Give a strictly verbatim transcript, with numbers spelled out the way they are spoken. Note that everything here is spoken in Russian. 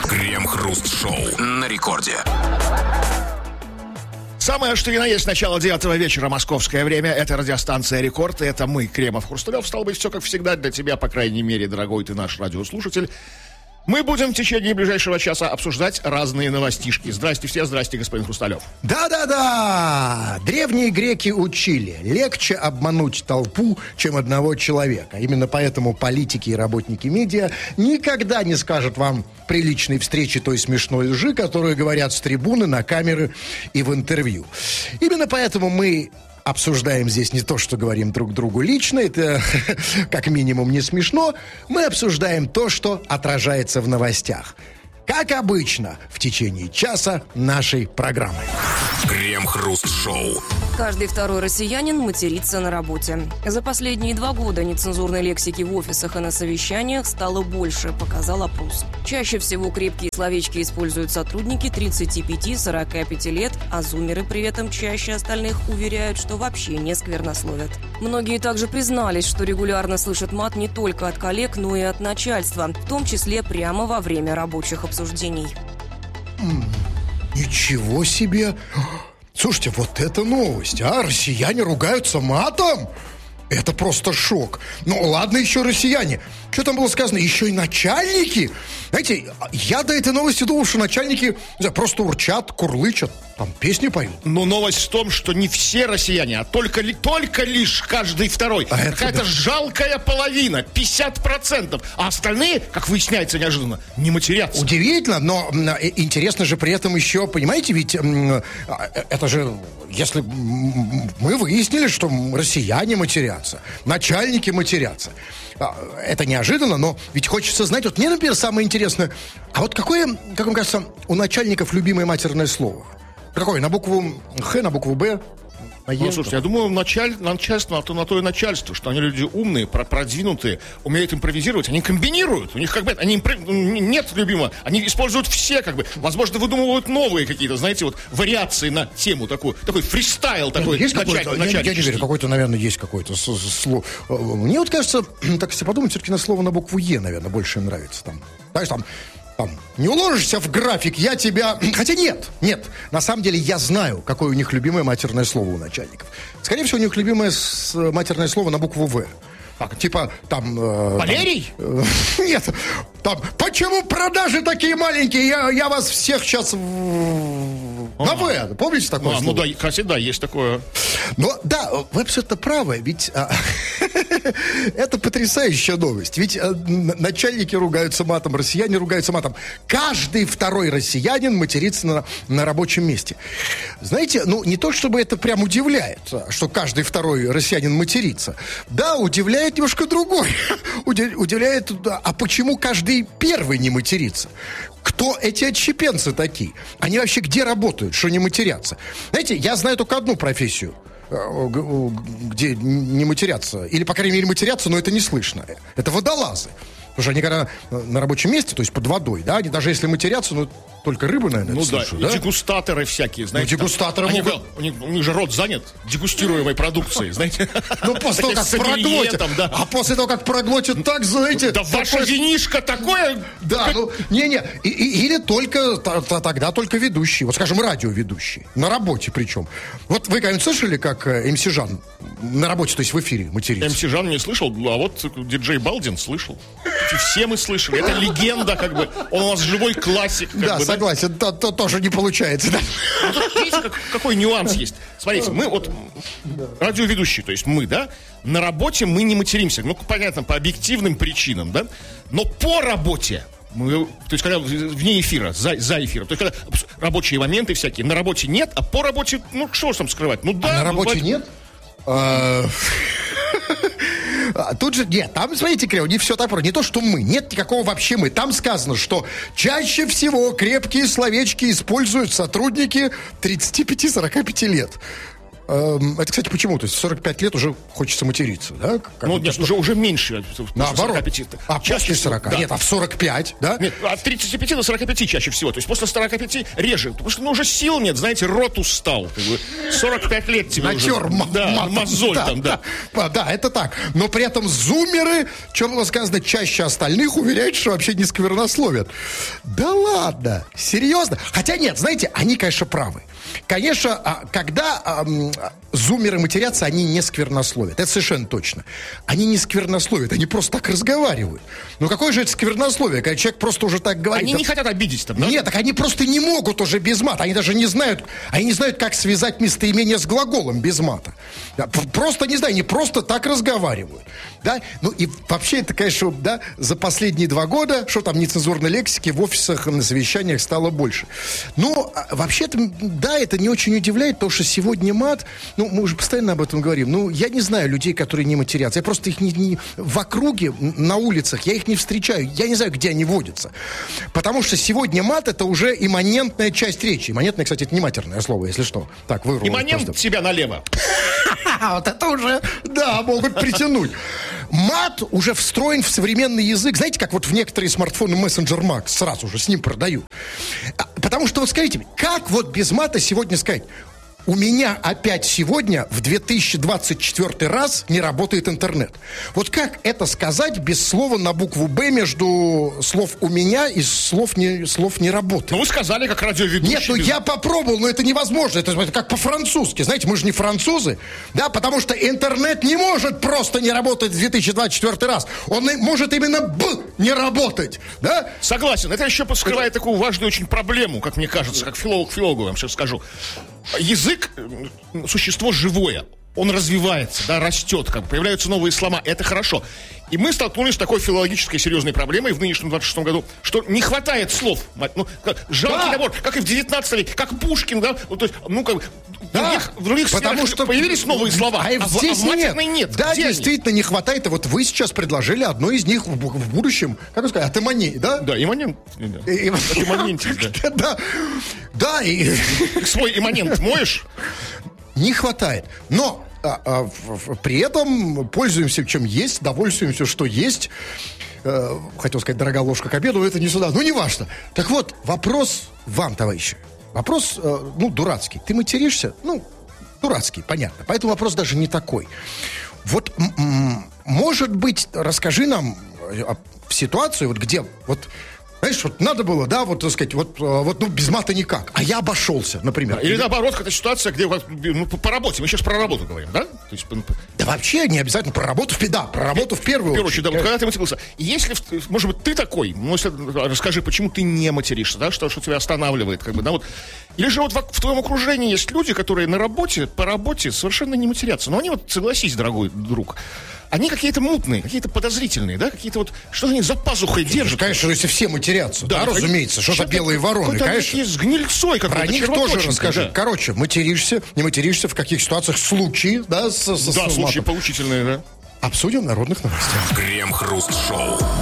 Крем-хруст-шоу на рекорде. Самое, что ни на есть, начало девятого вечера, московское время. Это радиостанция «Рекорд», и это мы, Кремов, Хрусталев. Стало быть, все как всегда для тебя, по крайней мере, дорогой ты наш радиослушатель. Мы будем в течение ближайшего часа обсуждать разные новостишки. Здрасте все, здрасте, господин Хрусталев. Да-да-да! Древние греки учили: легче обмануть толпу, чем одного человека. Именно поэтому политики и работники медиа никогда не скажут вам приличной встречи той смешной лжи, которую говорят с трибуны, на камеры и в интервью. Именно поэтому мы обсуждаем здесь не то, что говорим друг другу лично, это как минимум не смешно. Мы обсуждаем то, что отражается в новостях. Как обычно, в течение часа нашей программы. Крем-хруст-шоу. Каждый второй россиянин матерится на работе. За последние два года нецензурной лексики в офисах и на совещаниях стало больше, показал опрос. Чаще всего крепкие словечки используют сотрудники тридцати пяти - сорока пяти лет, а зумеры при этом чаще остальных уверяют, что вообще не сквернословят. Многие также признались, что регулярно слышат мат не только от коллег, но и от начальства, в том числе прямо во время рабочих обсуждений. Ничего себе! Слушайте, вот это новость, а? Россияне ругаются матом? Это просто шок. Ну, ладно еще россияне. Что там было сказано? Еще и начальники? Знаете, я до этой новости думал, что начальники, не знаю, просто урчат, курлычат, там песни поют. Но новость в том, что не все россияне, а только, ли, только лишь каждый второй. А Какая-то да. жалкая половина, пятьдесят процентов. А остальные, как выясняется неожиданно, не матерятся. Удивительно, но интересно же при этом еще, понимаете, ведь это же, если мы выяснили, что россияне матерятся, начальники матерятся. Это неожиданно, но ведь хочется знать, вот мне, например, самое интересное, а вот какое, как вам кажется, у начальников любимое матерное слово? Какое? На букву Х, на букву Б? Ну, слушайте, я думаю, началь... начальство, а то на то и начальство, что они люди умные, продвинутые, умеют импровизировать, они комбинируют, у них как бы, они импро... нет любимого, они используют все, как бы, возможно, выдумывают новые какие-то, знаете, вот, вариации на тему такую, такой фристайл такой. Есть какой-то, я, я не верю, какой-то, наверное, есть какой-то слово. Мне вот кажется, так если подумать, все-таки на слово на букву Е, наверное, больше им нравится, там, знаешь, там, Там, не уложишься в график, я тебя... Хотя нет, нет. На самом деле я знаю, какое у них любимое матерное слово у начальников. Скорее всего, у них любимое с... матерное слово на букву В. Так, типа, там... Э, Валерий? Там, э, нет, там... Почему продажи такие маленькие? Я, я вас всех сейчас... В... На В. Помните такое а, слово? Ну да, кстати, да, есть такое. Но, да, вы абсолютно правы, ведь... Это потрясающая новость. Ведь э, начальники ругаются матом, россияне ругаются матом. Каждый второй россиянин матерится на, на рабочем месте. Знаете, ну, не то чтобы это прям удивляет, что каждый второй россиянин матерится. Да, удивляет немножко другой. Удивляет, а почему каждый первый не матерится? Кто эти отщепенцы такие? Они вообще где работают, что не матерятся? Знаете, я знаю только одну профессию, где не матерятся. Или, по крайней мере, матерятся, но это не слышно. Это водолазы. Потому что они когда на рабочем месте, то есть под водой, да, они даже если матерятся, ну, только рыбы, наверное, ну, да, слышу, да, и дегустаторы всякие, знаете. Ну, дегустаторы там, могут... они, у, них, у них же рот занят дегустируемой продукцией, знаете. Ну, после того, как проглотят, а после того, как проглотят, так, знаете... Да ваша винишко такое... Да, ну, не-не, или только, тогда только ведущий, вот, скажем, радиоведущий, на работе причем. Вот вы, конечно, слышали, как эм си Жан на работе, то есть в эфире матерится? эм си Жан не слышал, а вот диджей Балдин слышал. Все мы слышали, это легенда, как бы, он у нас живой классик. Как да, бы, согласен, да? то, то тоже не получается. Да? Ну, тут видите, как, какой нюанс есть. Смотрите, мы вот радиоведущие, то есть мы, да, на работе мы не материмся, ну, понятно, по объективным причинам, да, но по работе мы, то есть когда вне эфира, за, за эфиром, то есть когда рабочие моменты всякие, на работе нет, а по работе, ну, что ж там скрывать? Ну, да. А на работе ну, нет? Тут же, нет, там, смотрите, Крем, не все так просто. Не то, что мы, нет никакого вообще мы. Там сказано, что чаще всего крепкие словечки используют сотрудники тридцати пяти - сорока пяти лет. эм, это, кстати, почему? То есть в сорок пять лет уже хочется материться, да? Как Ну, это нет, что? уже, уже меньше. после Наоборот. сорока пяти. А Чаще после всего, сорока? да. Нет, а в сорок пять, да? Нет, от тридцати пяти до сорока пяти чаще всего. То есть после сорока пяти реже. Потому что ну, уже сил нет, знаете, рот устал. Как бы сорок пять лет тебе Натер уже. м- Да, матом. мозоль да, там, да. Да, да, это так. Но при этом зумеры, что было сказано, чаще остальных уверяют, что вообще не сквернословят. Да ладно, серьезно? Хотя нет, знаете, они, конечно, правы. Конечно, а, когда а, м, зумеры матерятся, они не сквернословят. Это совершенно точно. Они не сквернословят, они просто так разговаривают. Ну какое же это сквернословие, когда человек просто уже так говорит? Они Да- не хотят обидеть там, да? Нет, так они просто не могут уже без мата. Они даже не знают, они не знают, как связать местоимение с глаголом без мата. Да, п- просто не знаю, они просто так разговаривают. Да? Ну и вообще это, конечно, да, за последние два года, что там нецензурной лексики в офисах, на совещаниях стало больше. Но а, вообще-то, да, это не очень удивляет, потому что сегодня мат, ну, мы уже постоянно об этом говорим, ну, я не знаю людей, которые не матерятся. Я просто их не, не в округе, на улицах, я их не встречаю. Я не знаю, где они водятся. Потому что сегодня мат — это уже имманентная часть речи. Имманентное, кстати, это не матерное слово, если что. Так, вырвалось Имманент просто. тебя налево. А, вот это уже, да, могут притянуть. Мат уже встроен в современный язык. Знаете, как вот в некоторые смартфоны Messenger Max сразу же с ним продают. А, Потому что, вот скажите, как вот без мата сегодня сказать? У меня опять сегодня в две тысячи двадцать четвёртый раз не работает интернет. Вот как это сказать без слова на букву «Б» между слов «у меня» и слов «не, слов не работает»? Ну, вы сказали, как радиоведущий. Нет, ну без- я попробовал, но это невозможно. Это, это как по-французски. Знаете, мы же не французы. Да, потому что интернет не может просто не работать в две тысячи двадцать четвёртый раз. Он и может именно «б» не работать. Да? Согласен. Это еще скрывает такую важную очень проблему, как мне кажется, как филолог филологу, я вам сейчас скажу. Язык э, существо живое. Он развивается, да, растет, как бы, появляются новые слова, это хорошо. И мы столкнулись с такой филологической серьезной проблемой в нынешнем двадцать шестом году, что не хватает слов. Ну, как, жалкий Да. набор, как и в девятнадцатом веке, как Пушкин, да, ну, то есть, ну, как бы, в Да, других, в других потому сферах что появились новые слова, а, а, в, а здесь в матерной нет. Да, Где они? действительно, не хватает. И вот вы сейчас предложили одно из них в, бу- в будущем, как вы сказали, от имани, да? Да, имманент. Да. И- Как имманентик, да. Да, да, и Ты свой имманент моешь? не хватает. Но а, а, в- в- при этом пользуемся чем есть, довольствуемся, что есть. Э, хотел сказать, дорогая ложка к обеду, но это не сюда. Ну, не важно. Так вот, вопрос вам, товарищи. Вопрос, э, ну, дурацкий. Ты материшься? Ну, дурацкий, понятно. Поэтому вопрос даже не такой. Вот, м- м, может быть, расскажи нам э, о- ситуацию, вот где, вот, знаешь, вот надо было, да, вот, так сказать, вот, э, вот, ну, без мата никак. А я обошелся, например. Или наоборот, какая-то ситуация, где вот, ну, по, по работе. Мы сейчас про работу говорим, да? То есть, по- по- Да вообще не обязательно про работу, в- да, про работу в первую в первую очередь. очередь, да, вот когда ты матерился. И если, в- может быть, ты такой, ну, если, расскажи, почему ты не материшься, да, что, что тебя останавливает, как бы, да, вот. Или же вот в, в твоем окружении есть люди, которые на работе, по работе совершенно не матерятся. Но они вот, согласись, дорогой друг, они какие-то мутные, какие-то подозрительные, да, какие-то вот, что они за пазухой держат. Конечно, если все матерятся, да, ну, разумеется, что за чем-то белые вороны, какой-то конечно. такие с гнильцой Про какой-то, них тоже червоточинкой, расскажи. да. Короче, материшься, не материшься, в каких ситуациях, случаи, да, с, с- Да, с случаи матом. поучительные, да. Обсудим в народных новостях. Крем-хруст-шоу.